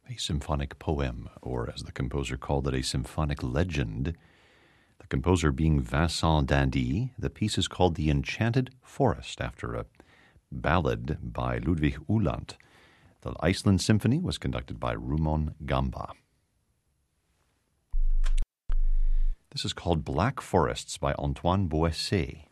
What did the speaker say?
a symphonic poem, or as the composer called it, a symphonic legend. The composer being Vincent d'Indy. The piece is called The Enchanted Forest, after a ballad by Ludwig Uhland. The Iceland Symphony was conducted by Rumon Gamba. This is called Black Forests by Antoine Boesset.